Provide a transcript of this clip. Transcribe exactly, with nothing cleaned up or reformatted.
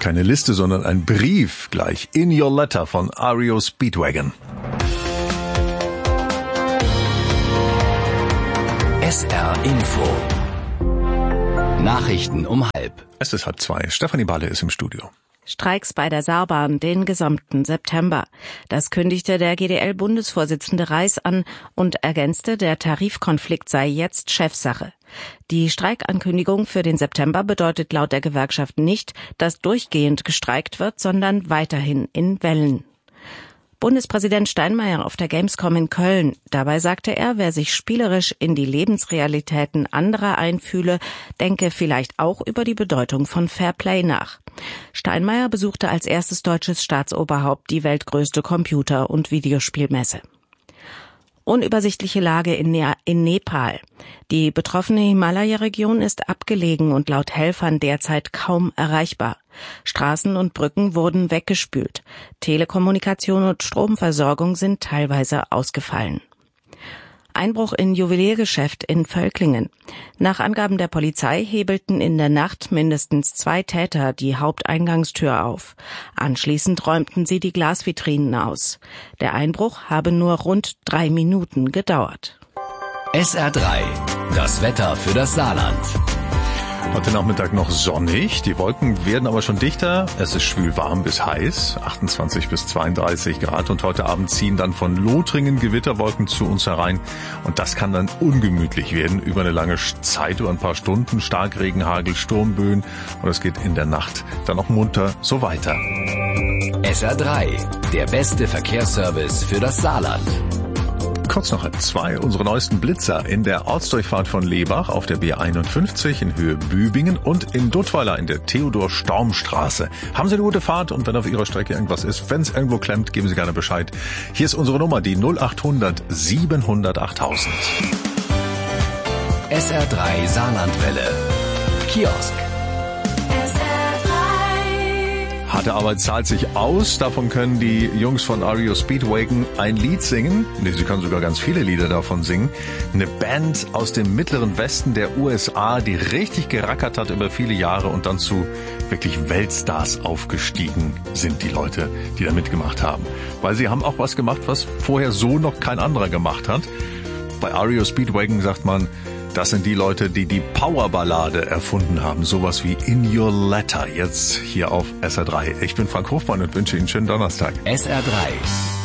Keine Liste, sondern ein Brief gleich. In Your Letter von R E O Speedwagon. S R Info. Nachrichten um halb. Es ist halb zwei. Stefanie Balle ist im Studio. Streiks bei der Saarbahn den gesamten September. Das kündigte der G D L-Bundesvorsitzende Reiß an und ergänzte, der Tarifkonflikt sei jetzt Chefsache. Die Streikankündigung für den September bedeutet laut der Gewerkschaft nicht, dass durchgehend gestreikt wird, sondern weiterhin in Wellen. Bundespräsident Steinmeier auf der Gamescom in Köln. Dabei sagte er, wer sich spielerisch in die Lebensrealitäten anderer einfühle, denke vielleicht auch über die Bedeutung von Fairplay nach. Steinmeier besuchte als erstes deutsches Staatsoberhaupt die weltgrößte Computer- und Videospielmesse. Unübersichtliche Lage in, ne- in Nepal. Die betroffene Himalaya-Region ist abgelegen und laut Helfern derzeit kaum erreichbar. Straßen und Brücken wurden weggespült. Telekommunikation und Stromversorgung sind teilweise ausgefallen. Einbruch in Juweliergeschäft in Völklingen. Nach Angaben der Polizei hebelten in der Nacht mindestens zwei Täter die Haupteingangstür auf. Anschließend räumten sie die Glasvitrinen aus. Der Einbruch habe nur rund drei Minuten gedauert. S R drei. Das Wetter für das Saarland. Heute Nachmittag noch sonnig, die Wolken werden aber schon dichter, es ist schwül warm bis heiß, achtundzwanzig bis zweiunddreißig Grad und heute Abend ziehen dann von Lothringen Gewitterwolken zu uns herein und das kann dann ungemütlich werden über eine lange Zeit, über ein paar Stunden, Starkregen, Hagel, Sturmböen und es geht in der Nacht dann auch munter so weiter. S R drei, der beste Verkehrsservice für das Saarland. Kurz noch halb zwei, unsere neuesten Blitzer in der Ortsdurchfahrt von Lebach auf der B einundfünfzig in Höhe Bübingen und in Duttweiler in der Theodor-Storm-Straße. Haben Sie eine gute Fahrt und wenn auf Ihrer Strecke irgendwas ist, wenn es irgendwo klemmt, geben Sie gerne Bescheid. Hier ist unsere Nummer, die null achthundert siebenhundert achttausend. S R drei Saarlandwelle. Kiosk. Harte Arbeit zahlt sich aus. Davon können die Jungs von R E O Speedwagon ein Lied singen. Nee, sie können sogar ganz viele Lieder davon singen. Eine Band aus dem mittleren Westen der U S A, die richtig gerackert hat über viele Jahre und dann zu wirklich Weltstars aufgestiegen sind, die Leute, die da mitgemacht haben. Weil sie haben auch was gemacht, was vorher so noch kein anderer gemacht hat. Bei R E O Speedwagon sagt man, das sind die Leute, die die Powerballade erfunden haben. Sowas wie In Your Letter. Jetzt hier auf S R drei. Ich bin Frank Hofmann und wünsche Ihnen einen schönen Donnerstag. S R drei.